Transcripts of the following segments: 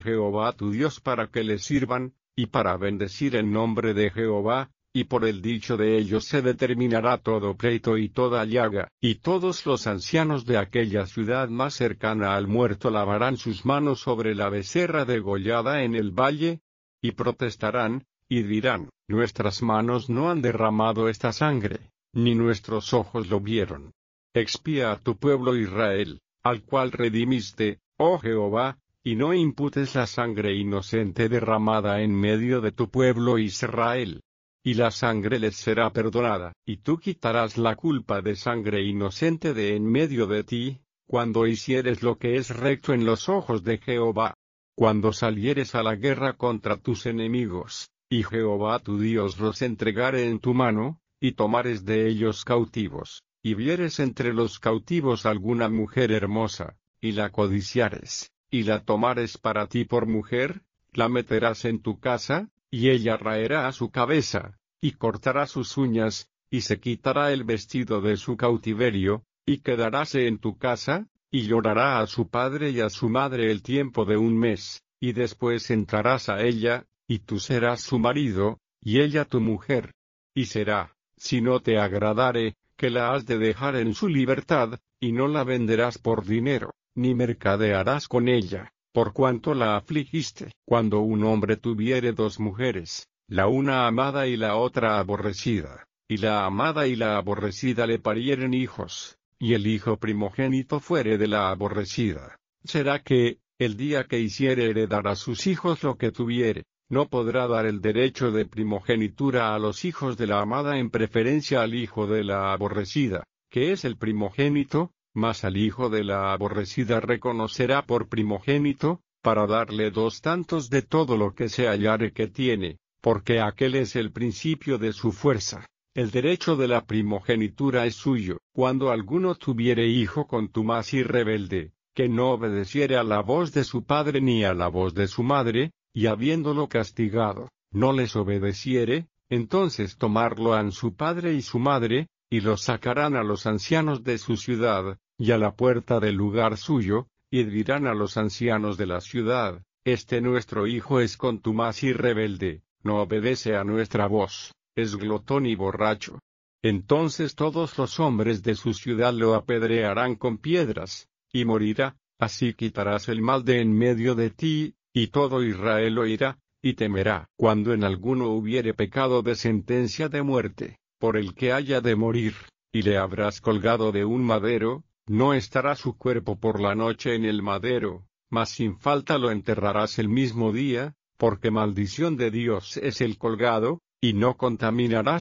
Jehová tu Dios para que le sirvan, y para bendecir el nombre de Jehová, y por el dicho de ellos se determinará todo pleito y toda llaga, y todos los ancianos de aquella ciudad más cercana al muerto lavarán sus manos sobre la becerra degollada en el valle, y protestarán, y dirán, nuestras manos no han derramado esta sangre, ni nuestros ojos lo vieron. Expía a tu pueblo Israel, al cual redimiste, oh Jehová, y no imputes la sangre inocente derramada en medio de tu pueblo Israel. Y la sangre les será perdonada, y tú quitarás la culpa de sangre inocente de en medio de ti, cuando hicieres lo que es recto en los ojos de Jehová. Cuando salieres a la guerra contra tus enemigos, y Jehová tu Dios los entregare en tu mano, y tomares de ellos cautivos, y vieres entre los cautivos alguna mujer hermosa, y la codiciares, y la tomares para ti por mujer, la meterás en tu casa, y ella raerá a su cabeza, y cortará sus uñas, y se quitará el vestido de su cautiverio, y quedaráse en tu casa, y llorará a su padre y a su madre el tiempo de un mes, y después entrarás a ella, y tú serás su marido, y ella tu mujer. Y será, si no te agradare, que la has de dejar en su libertad, y no la venderás por dinero, ni mercadearás con ella, por cuanto la afligiste. Cuando un hombre tuviere dos mujeres, la una amada y la otra aborrecida, y la amada y la aborrecida le parieren hijos, y el hijo primogénito fuere de la aborrecida, será que, el día que hiciere heredar a sus hijos lo que tuviere, no podrá dar el derecho de primogenitura a los hijos de la amada en preferencia al hijo de la aborrecida, que es el primogénito, mas al hijo de la aborrecida reconocerá por primogénito, para darle 2 tantos de todo lo que se hallare que tiene, porque aquel es el principio de su fuerza. El derecho de la primogenitura es suyo. Cuando alguno tuviere hijo contumaz y rebelde, que no obedeciere a la voz de su padre ni a la voz de su madre, y habiéndolo castigado, no les obedeciere, entonces tomarlo han su padre y su madre, y lo sacarán a los ancianos de su ciudad, y a la puerta del lugar suyo, y dirán a los ancianos de la ciudad, este nuestro hijo es contumaz y rebelde, no obedece a nuestra voz, es glotón y borracho. Entonces todos los hombres de su ciudad lo apedrearán con piedras, y morirá, así quitarás el mal de en medio de ti, y todo Israel oirá, y temerá. Cuando en alguno hubiere pecado de sentencia de muerte, por el que haya de morir, y le habrás colgado de un madero, no estará su cuerpo por la noche en el madero, mas sin falta lo enterrarás el mismo día, porque maldición de Dios es el colgado, y no contaminarás.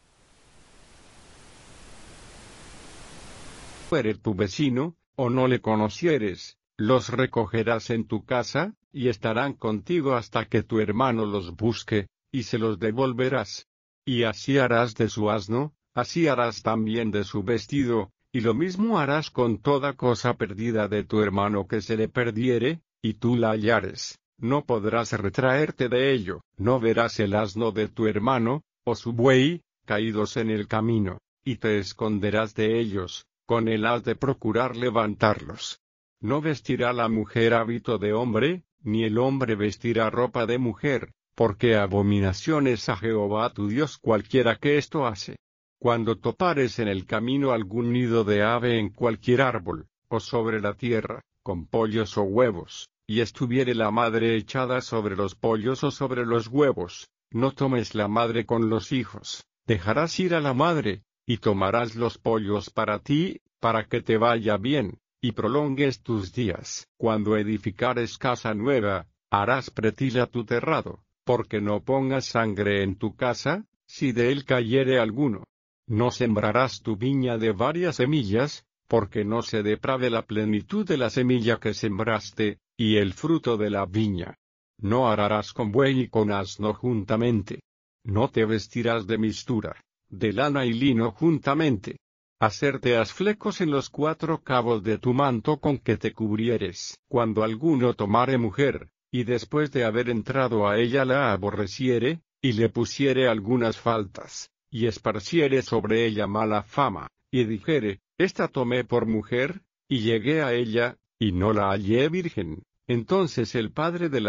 Fuere tu vecino, o no le conocieres, los recogerás en tu casa, y estarán contigo hasta que tu hermano los busque, y se los devolverás. Y así harás de su asno, así harás también de su vestido, y lo mismo harás con toda cosa perdida de tu hermano que se le perdiere, y tú la hallares, no podrás retraerte de ello. No verás el asno de tu hermano, o su buey, caídos en el camino, y te esconderás de ellos, con él has de procurar levantarlos. No vestirá la mujer hábito de hombre, ni el hombre vestirá ropa de mujer, porque abominación es a Jehová tu Dios cualquiera que esto hace. Cuando topares en el camino algún nido de ave en cualquier árbol, o sobre la tierra, con pollos o huevos, y estuviere la madre echada sobre los pollos o sobre los huevos, no tomes la madre con los hijos, dejarás ir a la madre, y tomarás los pollos para ti, para que te vaya bien, y prolongues tus días. Cuando edificares casa nueva, harás pretil a tu terrado, porque no pongas sangre en tu casa, si de él cayere alguno. No sembrarás tu viña de varias semillas, porque no se deprave la plenitud de la semilla que sembraste, y el fruto de la viña. No ararás con buey y con asno juntamente. No te vestirás de mistura, de lana y lino juntamente. Hacerte has flecos en los 4 cabos de tu manto con que te cubrieres. Cuando alguno tomare mujer, y después de haber entrado a ella la aborreciere, y le pusiere algunas faltas, y esparciere sobre ella mala fama, y dijere, esta tomé por mujer, y llegué a ella, y no la hallé virgen, entonces el padre de la